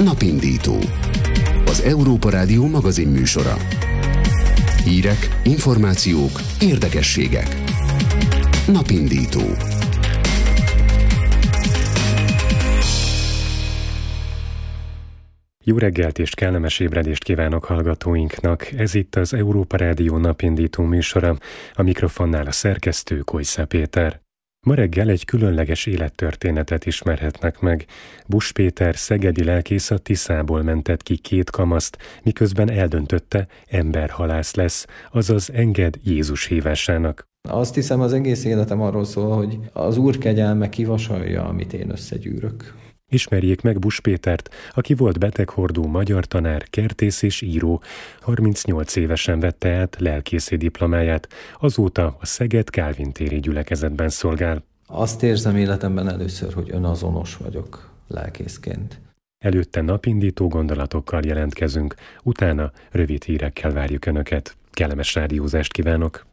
Napindító. Az Európa Rádió magazinműsora. Hírek, információk, érdekességek. Napindító. Jó reggelt és kellemes ébredést kívánok hallgatóinknak. Ez itt az Európa Rádió napindító műsora. A mikrofonnál a szerkesztő Kojsza Péter. Ma reggel egy különleges élettörténetet ismerhetnek meg. Busch Péter szegedi lelkész a Tiszából mentett ki 2 kamaszt, miközben eldöntötte, emberhalász lesz, azaz enged Jézus hívásának. Azt hiszem, az egész életem arról szól, hogy az Úr kegyelme kivasalja, amit én összegyűrök. Ismerjék meg Busch Pétert, aki volt beteghordó magyar tanár, kertész és író. 38 évesen vette át lelkészi diplomáját, azóta a Szeged Kálvin téri gyülekezetben szolgál. Azt érzem életemben először, hogy önazonos vagyok lelkészként. Előtte napindító gondolatokkal jelentkezünk, utána rövid hírekkel várjuk Önöket. Kellemes rádiózást kívánok!